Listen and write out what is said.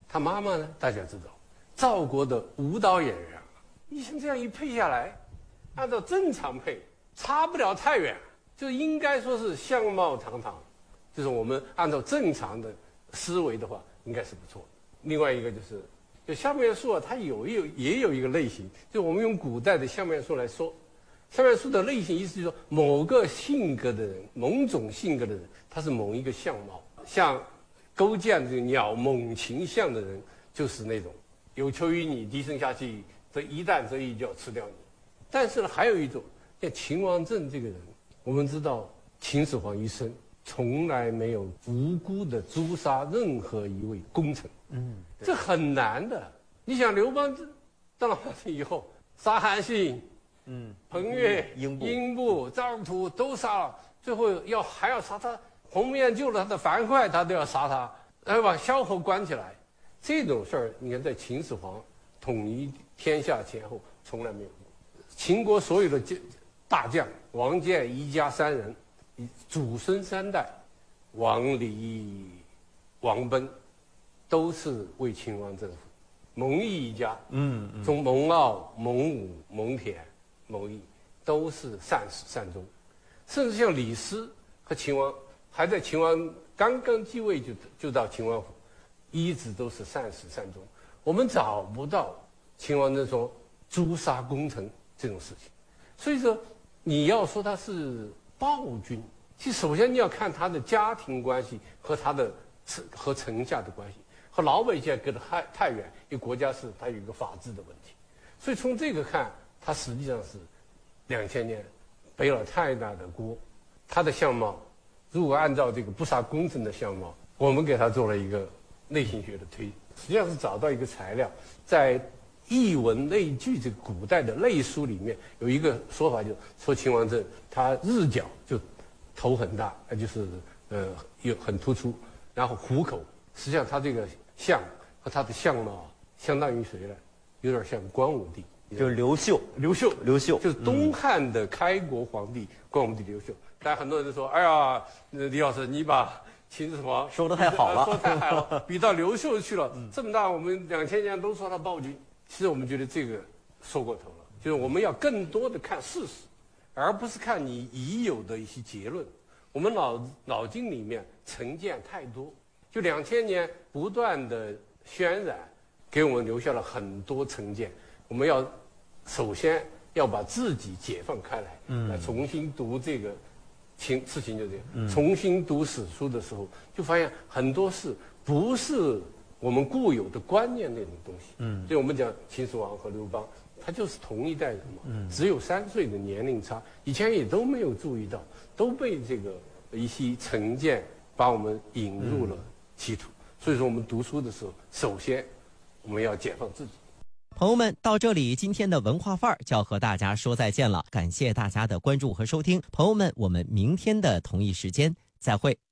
他妈妈呢，大家知道，赵国的舞蹈演员，你像这样一配下来，按照正常配，差不了太远，就应该说是相貌堂堂，就是我们按照正常的思维的话，应该是不错的。另外一个就相面术啊，它也有一个类型，就我们用古代的相面术来说，相面术的类型意思就是说，某个性格的人，某种性格的人，他是某一个相貌，像勾践这个鸟猛禽相的人，就是那种有求于你，低声下气，这一旦这一就要吃掉你。但是呢，还有一种像秦王政这个人，我们知道秦始皇一生从来没有无辜的诛杀任何一位功臣，这很难的。你想刘邦当了皇帝以后，杀韩信，彭越、英布、赵普都杀了，最后还要杀他。鸿门宴救了他的樊哙，他都要杀他，然后把萧何关起来。这种事儿，你看在秦始皇统一天下前后从来没有过。秦国所有的大将，王建一家3人，祖孙3代，王离、王贲，都是为秦王政服。蒙毅一家，从蒙骜、蒙武、蒙恬、蒙毅，都是善始善终。甚至像李斯和秦王，还在秦王刚刚继位就到秦王府，一直都是善始善终。我们找不到秦王政说诛杀功臣这种事情。所以说，你要说他是暴君，其实首先你要看他的家庭关系和他的和臣下的关系，和老百姓隔得太远，因为国家它有一个法治的问题。所以从这个看，他实际上是2000年背了太大的锅。他的相貌，如果按照这个不杀功臣的相貌，我们给他做了一个类型学的推，实际上是找到一个材料，在艺文类聚这个古代的类书里面有一个说法，就是说秦王政他日角就头很大，就是有很突出，然后虎口，实际上他这个相和他的相貌相当于谁呢？有点像光武帝， 就是刘秀， 就是东汉的开国皇帝光武帝刘秀。但很多人说，哎呀，李老师，你把秦始皇说得太好了， 说得太好了，比到刘秀去了，这么大，我们2000年都说他暴君。其实我们觉得这个说过头了，就是我们要更多的看事实，而不是看你已有的一些结论。我们脑筋里面成见太多，就2000年不断的渲染，给我们留下了很多成见。我们要首先要把自己解放开来，来重新读这个事情就这样。重新读史书的时候，就发现很多事不是我们固有的观念那种东西。所以我们讲秦始皇和刘邦，他就是同一代人嘛，只有3岁的年龄差，以前也都没有注意到，都被这个一些成见把我们引入了歧途。所以说我们读书的时候，首先我们要解放自己。 朋友们，到这里今天的文化范儿就要和大家说再见了，感谢大家的关注和收听。朋友们，我们明天的同一时间再会。